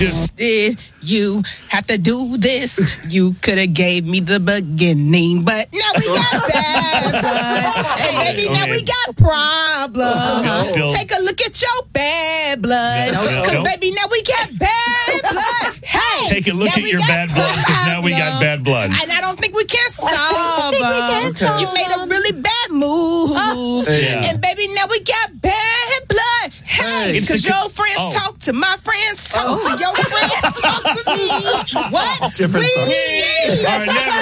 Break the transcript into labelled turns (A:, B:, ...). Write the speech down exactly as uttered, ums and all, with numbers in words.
A: Just
B: Did you have to do this? You could have gave me the beginning, but now we got bad blood. And baby, now
A: Okay.
B: we got problems.
A: Still-
B: Take a look at your bad blood.
A: No, no,
B: Cause
A: no.
B: baby, now we got bad blood. Hey,
A: Take a look
B: now
A: at
B: we
A: your
B: got
A: bad blood because now we got bad blood.
B: And I don't think we can solve
C: think we
B: them.
C: can solve
B: You made a
C: them.
B: really bad move.
A: Yeah.
B: And baby, now we got bad blood. Hey,
A: It's
B: because
A: a-
B: your friends
A: oh.
B: talk to my friends, talk to your friends, talk to me. What?
D: Different
B: we
D: song.
B: need.
A: All right, never.